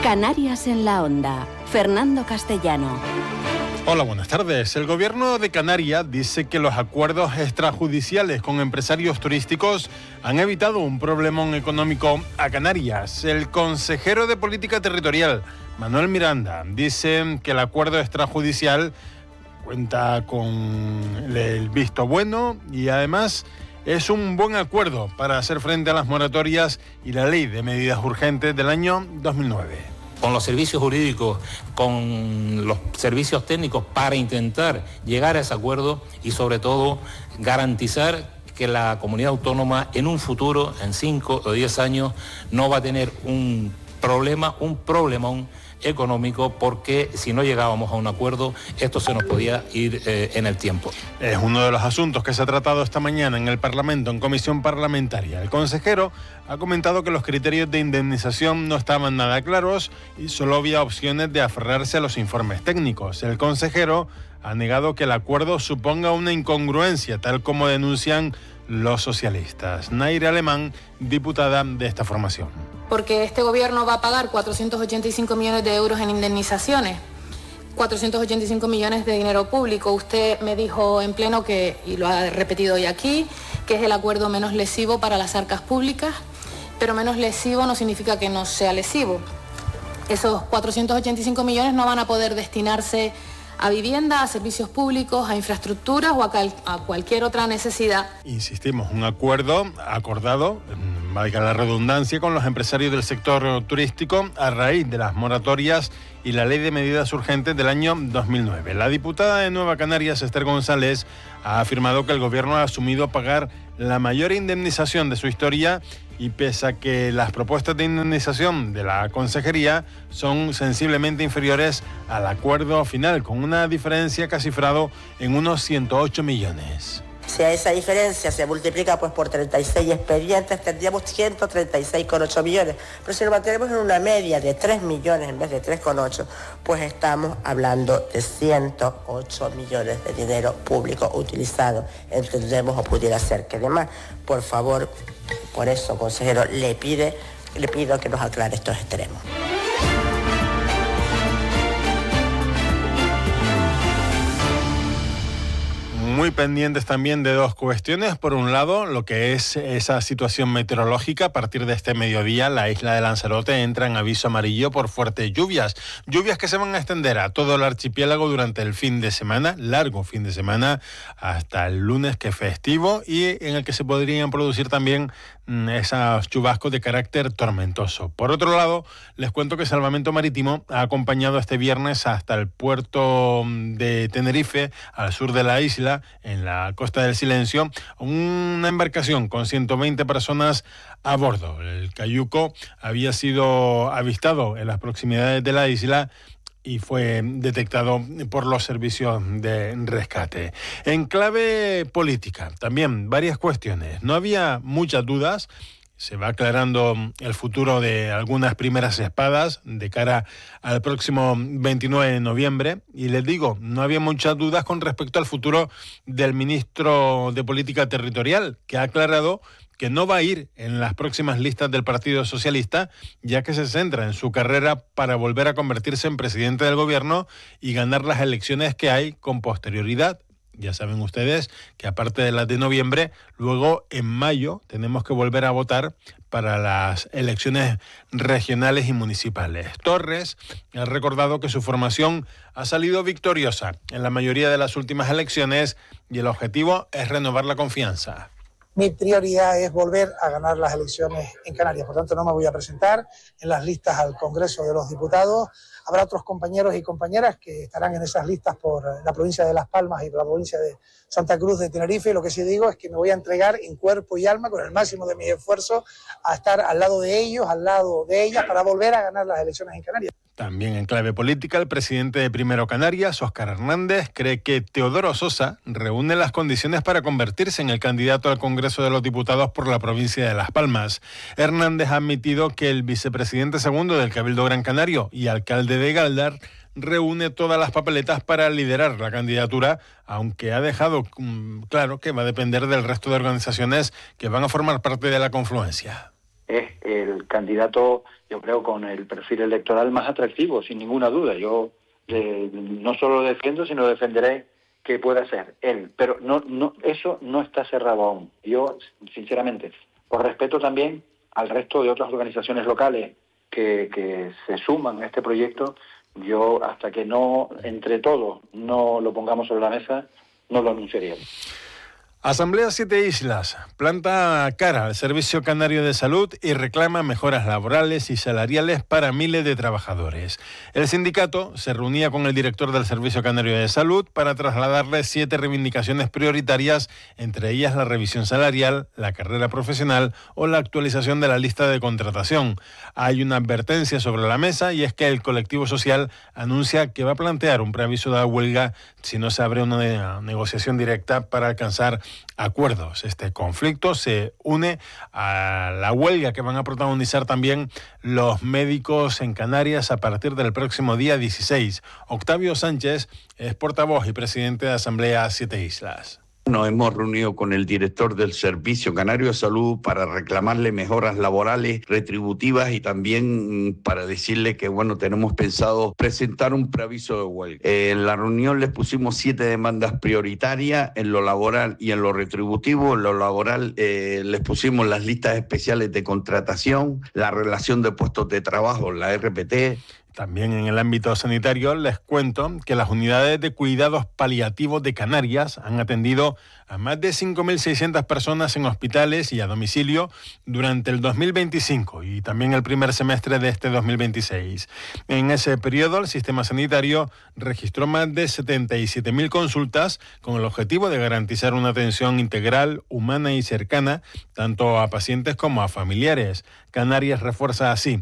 Canarias en la Onda. Fernando Castellano. Hola, buenas tardes. El gobierno de Canarias dice que los acuerdos extrajudiciales con empresarios turísticos han evitado un problemón económico a Canarias. El consejero de Política Territorial, Manuel Miranda, dice que el acuerdo extrajudicial cuenta con el visto bueno y además es un buen acuerdo para hacer frente a las moratorias y la ley de medidas urgentes del año 2009. Con los servicios jurídicos, con los servicios técnicos para intentar llegar a ese acuerdo y sobre todo garantizar que la comunidad autónoma en un futuro, en 5 o 10 años, no va a tener un problemón económico, porque si no llegábamos a un acuerdo, esto se nos podía ir en el tiempo. Es uno de los asuntos que se ha tratado esta mañana en el Parlamento, en comisión parlamentaria. El consejero ha comentado que los criterios de indemnización no estaban nada claros y solo había opciones de aferrarse a los informes técnicos. El consejero ha negado que el acuerdo suponga una incongruencia, tal como denuncian los socialistas. Naira Alemán, diputada de esta formación. Porque este gobierno va a pagar 485 millones de euros en indemnizaciones, 485 millones de dinero público. Usted me dijo en pleno que, y lo ha repetido hoy aquí, que es el acuerdo menos lesivo para las arcas públicas, pero menos lesivo no significa que no sea lesivo. Esos 485 millones no van a poder destinarse a vivienda, a servicios públicos, a infraestructuras o a cualquier otra necesidad. Insistimos, un acuerdo acordado, valga la redundancia, con los empresarios del sector turístico a raíz de las moratorias y la ley de medidas urgentes del año 2009. La diputada de Nueva Canarias, Esther González, ha afirmado que el gobierno ha asumido pagar la mayor indemnización de su historia y pese a que las propuestas de indemnización de la consejería son sensiblemente inferiores al acuerdo final, con una diferencia que ha cifrado en unos 108 millones. Si a esa diferencia se multiplica pues por 36 expedientes, tendríamos 136,8 millones. Pero si lo mantenemos en una media de 3 millones en vez de 3,8, pues estamos hablando de 108 millones de dinero público utilizado. Entendemos o pudiera ser que además, por favor, por eso, consejero, le pido que nos aclare estos extremos. Muy pendientes también de dos cuestiones. Por un lado, lo que es esa situación meteorológica. A partir de este mediodía, la isla de Lanzarote entra en aviso amarillo por fuertes lluvias. Lluvias que se van a extender a todo el archipiélago durante el fin de semana, largo fin de semana, hasta el lunes, que es festivo, y en el que se podrían producir también esos chubascos de carácter tormentoso. Por otro lado, les cuento que Salvamento Marítimo ha acompañado este viernes hasta el puerto de Tenerife, al sur de la isla, en la Costa del Silencio, una embarcación con 120 personas a bordo. El cayuco había sido avistado en las proximidades de la isla y fue detectado por los servicios de rescate. En clave política, también varias cuestiones. No había muchas dudas. Se va aclarando el futuro de algunas primeras espadas de cara al próximo 29 de noviembre. Y les digo, no había muchas dudas con respecto al futuro del ministro de Política Territorial, que ha aclarado que no va a ir en las próximas listas del Partido Socialista, ya que se centra en su carrera para volver a convertirse en presidente del gobierno y ganar las elecciones que hay con posterioridad. Ya saben ustedes que aparte de las de noviembre, luego en mayo tenemos que volver a votar para las elecciones regionales y municipales. Torres ha recordado que su formación ha salido victoriosa en la mayoría de las últimas elecciones y el objetivo es renovar la confianza. Mi prioridad es volver a ganar las elecciones en Canarias, por tanto no me voy a presentar en las listas al Congreso de los Diputados. Habrá otros compañeros y compañeras que estarán en esas listas por la provincia de Las Palmas y por la provincia de Santa Cruz de Tenerife. Y lo que sí digo es que me voy a entregar en cuerpo y alma, con el máximo de mis esfuerzos, a estar al lado de ellos, al lado de ellas, para volver a ganar las elecciones en Canarias. También en clave política, el presidente de Primero Canarias, Óscar Hernández, cree que Teodoro Sosa reúne las condiciones para convertirse en el candidato al Congreso de los Diputados por la provincia de Las Palmas. Hernández ha admitido que el vicepresidente segundo del Cabildo Gran Canario y alcalde de Galdar reúne todas las papeletas para liderar la candidatura, aunque ha dejado claro que va a depender del resto de organizaciones que van a formar parte de la confluencia. es el candidato, yo creo, con el perfil electoral más atractivo, sin ninguna duda. Yo no solo lo defiendo, sino defenderé que pueda ser él. Pero eso no está cerrado aún. Yo, sinceramente, por respeto también al resto de otras organizaciones locales que se suman a este proyecto, yo, hasta que no, entre todos, no lo pongamos sobre la mesa, no lo anunciaría. Asamblea Siete Islas planta cara al Servicio Canario de Salud y reclama mejoras laborales y salariales para miles de trabajadores. El sindicato se reunía con el director del Servicio Canario de Salud para trasladarle 7 reivindicaciones prioritarias, entre ellas la revisión salarial, la carrera profesional o la actualización de la lista de contratación. Hay una advertencia sobre la mesa y es que el colectivo social anuncia que va a plantear un preaviso de huelga si no se abre una negociación directa para alcanzar acuerdos. Este conflicto se une a la huelga que van a protagonizar también los médicos en Canarias a partir del próximo día 16. Octavio Sánchez es portavoz y presidente de Asamblea Siete Islas. Nos hemos reunido con el director del Servicio Canario de Salud para reclamarle mejoras laborales, retributivas y también para decirle que, tenemos pensado presentar un preaviso de huelga. En la reunión les pusimos 7 demandas prioritarias en lo laboral y en lo retributivo. En lo laboral les pusimos las listas especiales de contratación, la relación de puestos de trabajo, la RPT. También en el ámbito sanitario les cuento que las unidades de cuidados paliativos de Canarias han atendido a más de 5.600 personas en hospitales y a domicilio durante el 2025 y también el primer semestre de este 2026. En ese periodo el sistema sanitario registró más de 77.000 consultas con el objetivo de garantizar una atención integral, humana y cercana tanto a pacientes como a familiares. Canarias refuerza así